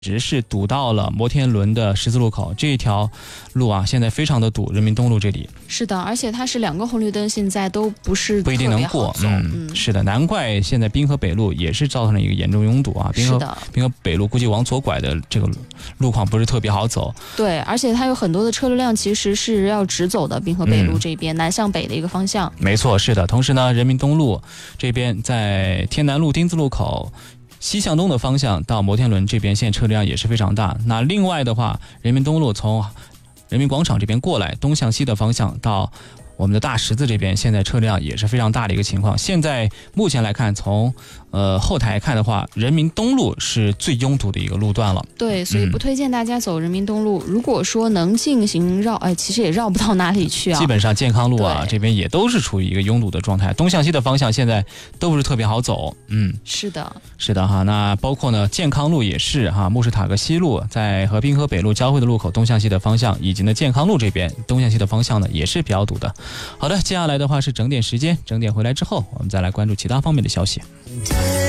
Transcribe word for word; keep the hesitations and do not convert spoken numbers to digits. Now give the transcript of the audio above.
直是堵到了摩天轮的十字路口，这一条路啊，现在非常的堵，人民东路这里。 是的，而且它是两个红绿灯，现在都不是不一定能过。嗯，嗯是的，难怪现在滨河北路也是造成了一个严重拥堵啊。滨河滨河北路估计往左拐的这个路况不是特别好走。 对，而且它有很多的车流量其实是要直走的，滨河北路这边、嗯、南向北的一个方向。 没错，是的。同时呢，人民东路这边在天南路丁字路口。西向东的方向到摩天轮这边，现在车流量也是非常大。那另外的话，人民东路从人民广场这边过来，东向西的方向到我们的大十字这边，现在车辆也是非常大的一个情况。现在目前来看，从呃后台看的话，人民东路是最拥堵的一个路段了。 对，所以不推荐大家走人民东路。嗯、如果说能进行绕，哎，其实也绕不到哪里去啊。 基本上健康路啊这边也都是处于一个拥堵的状态，东向西的方向现在都不是特别好走。嗯， 是的， 是的哈。那包括呢健康路也是哈，慕士塔格西路在和滨河北路交汇的路口东向西的方向，以及呢健康路这边东向西的方向呢也是比较堵的。好的，接下来的话是整点时间，整点回来之后，我们再来关注其他方面的消息。